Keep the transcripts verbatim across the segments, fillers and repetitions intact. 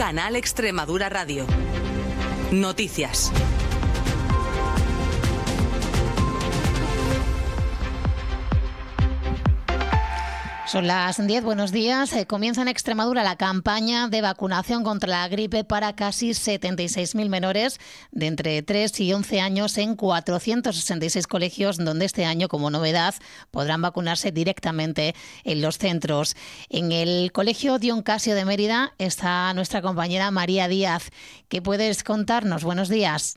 Canal Extremadura Radio. Noticias. Son las diez, buenos días. Eh, comienza en Extremadura la campaña de vacunación contra la gripe para casi setenta y seis mil menores de entre tres y once años en cuatrocientos sesenta y seis colegios, donde este año, como novedad, podrán vacunarse directamente en los centros. En el Colegio Dion Casio de Mérida está nuestra compañera María Díaz. ¿Qué puedes contarnos? Buenos días.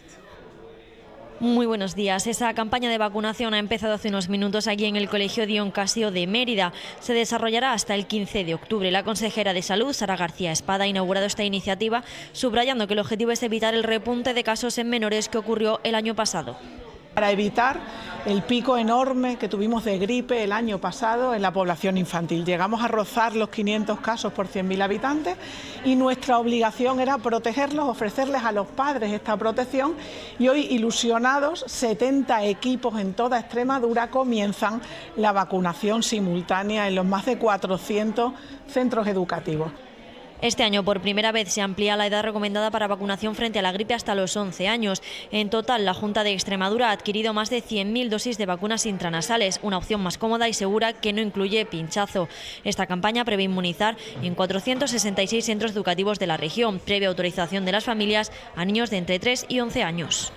Muy buenos días. Esa campaña de vacunación ha empezado hace unos minutos aquí en el Colegio Dion Casio de Mérida. Se desarrollará hasta el quince de octubre. La consejera de Salud, Sara García Espada, ha inaugurado esta iniciativa, subrayando que el objetivo es evitar el repunte de casos en menores que ocurrió el año pasado. Para evitar el pico enorme que tuvimos de gripe el año pasado en la población infantil. Llegamos a rozar los quinientos casos por cien mil habitantes y nuestra obligación era protegerlos, ofrecerles a los padres esta protección, y hoy, ilusionados, setenta equipos en toda Extremadura comienzan la vacunación simultánea en los más de cuatrocientos centros educativos. Este año, por primera vez, se amplía la edad recomendada para vacunación frente a la gripe hasta los once años. En total, la Junta de Extremadura ha adquirido más de cien mil dosis de vacunas intranasales, una opción más cómoda y segura que no incluye pinchazo. Esta campaña prevé inmunizar en cuatrocientos sesenta y seis centros educativos de la región, previa autorización de las familias a niños de entre tres y once años.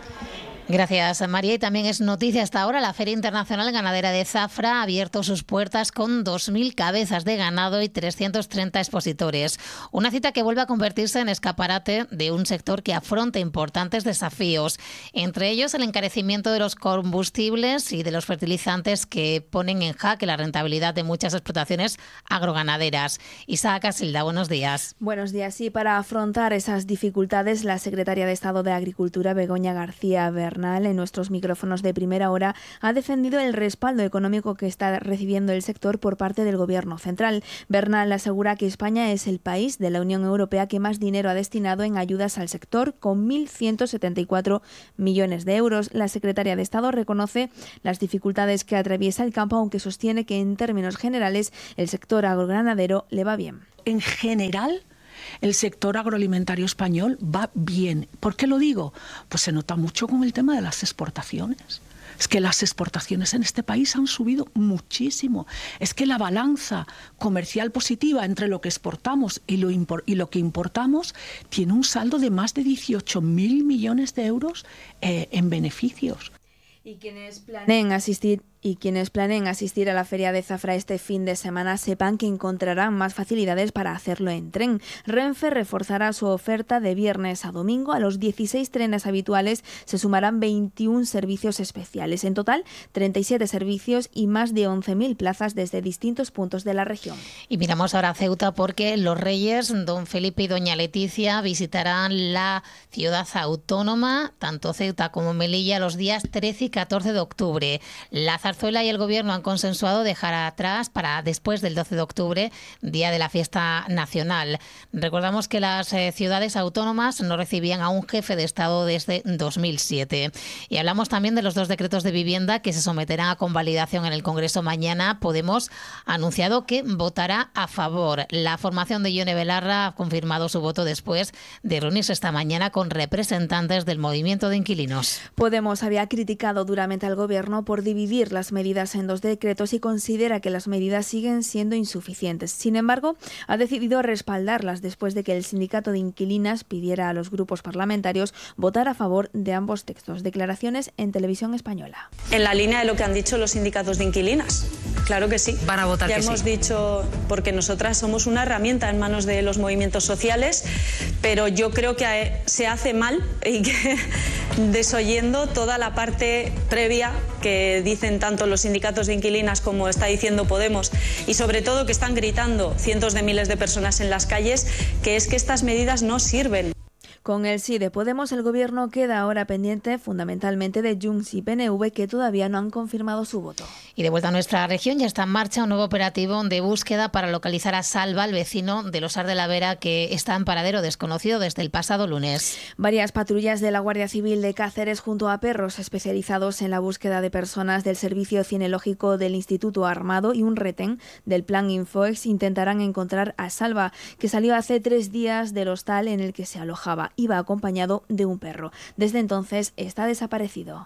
Gracias, María. Y también es noticia hasta ahora, la Feria Internacional Ganadera de Zafra ha abierto sus puertas con dos mil cabezas de ganado y trescientos treinta expositores. Una cita que vuelve a convertirse en escaparate de un sector que afronta importantes desafíos, entre ellos el encarecimiento de los combustibles y de los fertilizantes, que ponen en jaque la rentabilidad de muchas explotaciones agroganaderas. Isaac Casilda, buenos días. Buenos días. Y para afrontar esas dificultades, la secretaria de Estado de Agricultura, Begoña García Bernal, en nuestros micrófonos de Primera Hora, ha defendido el respaldo económico que está recibiendo el sector por parte del Gobierno central. Bernal asegura que España es el país de la Unión Europea que más dinero ha destinado en ayudas al sector, con mil ciento setenta y cuatro millones de euros. La secretaria de Estado reconoce las dificultades que atraviesa el campo, aunque sostiene que en términos generales el sector agroganadero le va bien. En general, el sector agroalimentario español va bien. ¿Por qué lo digo? Pues se nota mucho con el tema de las exportaciones. Es que las exportaciones en este país han subido muchísimo. Es que la balanza comercial positiva entre lo que exportamos y lo, impor- y lo que importamos tiene un saldo de más de dieciocho mil millones de euros eh, en beneficios. Y quienes planeen asistir Y quienes planeen asistir a la Feria de Zafra este fin de semana sepan que encontrarán más facilidades para hacerlo en tren. Renfe reforzará su oferta de viernes a domingo. A los dieciséis trenes habituales se sumarán veintiún servicios especiales. En total, treinta y siete servicios y más de once mil plazas desde distintos puntos de la región. Y miramos ahora a Ceuta, porque los reyes, don Felipe y doña Leticia, visitarán la ciudad autónoma, tanto Ceuta como Melilla, los días trece y catorce de octubre. La Zarzuela y el Gobierno han consensuado dejar atrás para después del doce de octubre, día de la fiesta nacional. Recordamos que las eh, ciudades autónomas no recibían a un jefe de Estado desde dos mil siete. Y hablamos también de los dos decretos de vivienda que se someterán a convalidación en el Congreso mañana. Podemos ha anunciado que votará a favor. La formación de Ione Belarra ha confirmado su voto después de reunirse esta mañana con representantes del movimiento de inquilinos. Podemos había criticado duramente al Gobierno por dividir las medidas en dos decretos y considera que las medidas siguen siendo insuficientes. Sin embargo, ha decidido respaldarlas después de que el sindicato de inquilinas pidiera a los grupos parlamentarios votar a favor de ambos textos. Declaraciones en Televisión Española. En la línea de lo que han dicho los sindicatos de inquilinas. Claro que sí. Van a votar ya que hemos sí. dicho, porque nosotras somos una herramienta en manos de los movimientos sociales, pero yo creo que se hace mal y que desoyendo toda la parte previa que dicen tanto los sindicatos de inquilinas como está diciendo Podemos, y sobre todo que están gritando cientos de miles de personas en las calles, que es que estas medidas no sirven. Con el sí de Podemos, el Gobierno queda ahora pendiente fundamentalmente de Junts y P N V, que todavía no han confirmado su voto. Y de vuelta a nuestra región, ya está en marcha un nuevo operativo de búsqueda para localizar a Salva, el vecino del Osar de la Vera, que está en paradero desconocido desde el pasado lunes. Varias patrullas de la Guardia Civil de Cáceres, junto a perros especializados en la búsqueda de personas del Servicio Cinológico del Instituto Armado y un retén del Plan Infoex, intentarán encontrar a Salva, que salió hace tres días del hostal en el que se alojaba. Iba acompañado de un perro. Desde entonces está desaparecido.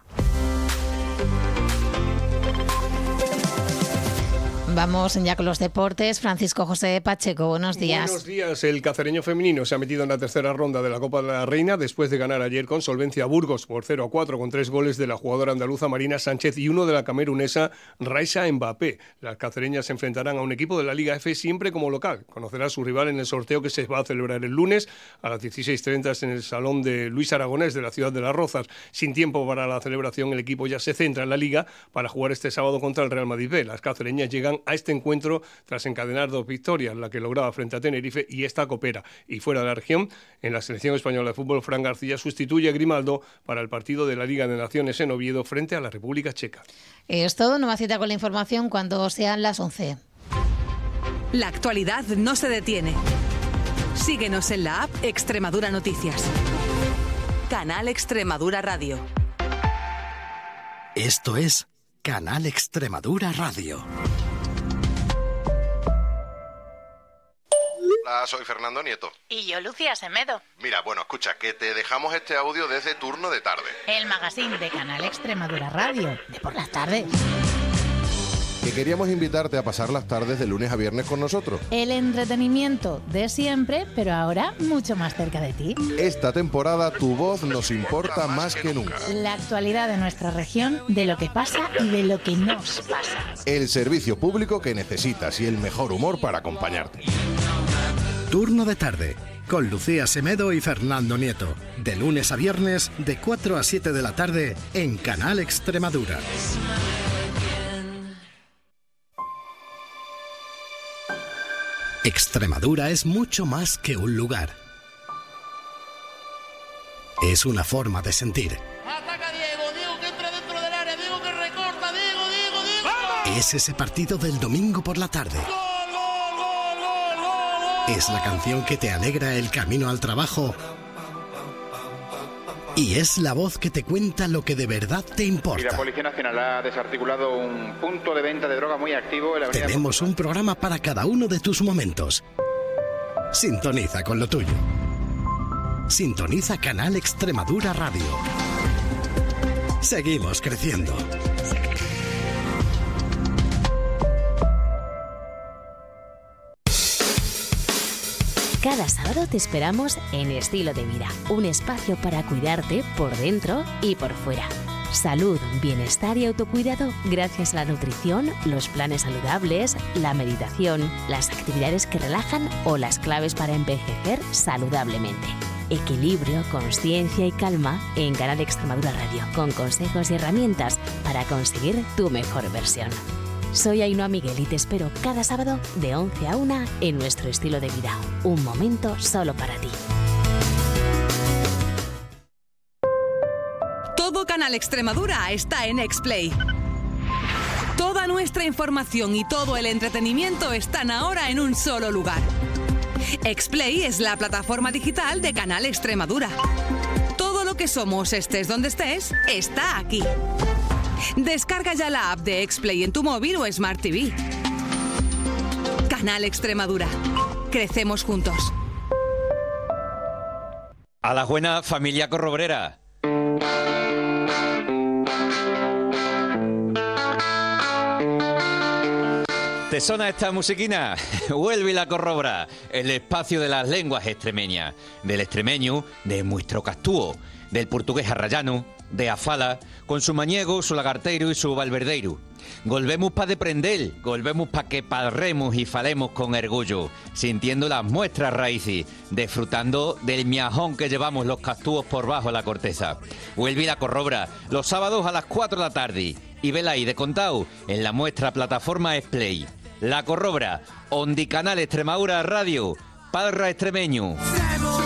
Vamos ya con los deportes. Francisco José Pacheco, buenos días. Buenos días. El cacereño femenino se ha metido en la tercera ronda de la Copa de la Reina después de ganar ayer con solvencia a Burgos por cero a cuatro con tres goles de la jugadora andaluza Marina Sánchez y uno de la camerunesa Raisa Mbappé. Las cacereñas se enfrentarán a un equipo de la Liga F siempre como local. Conocerá a su rival en el sorteo que se va a celebrar el lunes a las dieciséis treinta en el Salón de Luis Aragonés de la ciudad de Las Rozas. Sin tiempo para la celebración, el equipo ya se centra en la Liga para jugar este sábado contra el Real Madrid B. Las cacereñas llegan a este encuentro tras encadenar dos victorias, la que lograba frente a Tenerife y esta coopera. Y fuera de la región, en la selección española de fútbol, Fran García sustituye a Grimaldo para el partido de la Liga de Naciones en Oviedo frente a la República Checa. Es todo, nueva cita con la información cuando sean las once. La actualidad no se detiene. Síguenos en la app Extremadura Noticias. Canal Extremadura Radio. Esto es Canal Extremadura Radio. Hola, soy Fernando Nieto. Y yo, Lucía Semedo. Mira, bueno, escucha, que te dejamos este audio desde Turno de Tarde. El magazine de Canal Extremadura Radio, de por las tardes. Que queríamos invitarte a pasar las tardes de lunes a viernes con nosotros. El entretenimiento de siempre, pero ahora mucho más cerca de ti. Esta temporada tu voz nos importa más que nunca. La actualidad de nuestra región, de lo que pasa y de lo que nos pasa. El servicio público que necesitas y el mejor humor para acompañarte. Turno de Tarde, con Lucía Semedo y Fernando Nieto. De lunes a viernes, de cuatro a siete de la tarde, en Canal Extremadura. Extremadura es mucho más que un lugar. Es una forma de sentir. Ataca Diego, Diego que entra dentro del área, Diego que recorta, Diego, Diego, Diego. Es ese partido del domingo por la tarde. ¡Gol, gol, gol, gol, gol, gol! Es la canción que te alegra el camino al trabajo. Y es la voz que te cuenta lo que de verdad te importa. Y la Policía Nacional ha desarticulado un punto de venta de droga muy activo en la avenida. Tenemos un programa para cada uno de tus momentos. Sintoniza con lo tuyo. Sintoniza Canal Extremadura Radio. Seguimos creciendo. Cada sábado te esperamos en Estilo de Vida, un espacio para cuidarte por dentro y por fuera. Salud, bienestar y autocuidado gracias a la nutrición, los planes saludables, la meditación, las actividades que relajan o las claves para envejecer saludablemente. Equilibrio, consciencia y calma en Canal Extremadura Radio, con consejos y herramientas para conseguir tu mejor versión. Soy Ainhoa Miguel y te espero cada sábado de once a una en nuestro Estilo de Vida. Un momento solo para ti. Todo Canal Extremadura está en Explay. Toda nuestra información y todo el entretenimiento están ahora en un solo lugar. Explay es la plataforma digital de Canal Extremadura. Todo lo que somos, estés donde estés, está aquí. Descarga ya la app de Explay en tu móvil o Smart T V. Canal Extremadura. Crecemos juntos. A la buena familia corrobrera. ¿Te suena esta musiquina? Vuelve la corrobra, el espacio de las lenguas extremeñas, del extremeño, de nuestro castúo, del portugués arrayano, de afala, con su mañego, su lagarteiro y su valverdeiro. Volvemos pa' deprender, volvemos pa' que parremos y falemos con orgullo, sintiendo las muestras raíces, disfrutando del miajón que llevamos los castúos por bajo la corteza. Vuelve la corrobra, los sábados a las cuatro de la tarde, y vela ahí de contao en la muestra plataforma Explay. La corrobra, Ondi Canal Extremadura Radio, Parra Extremeño.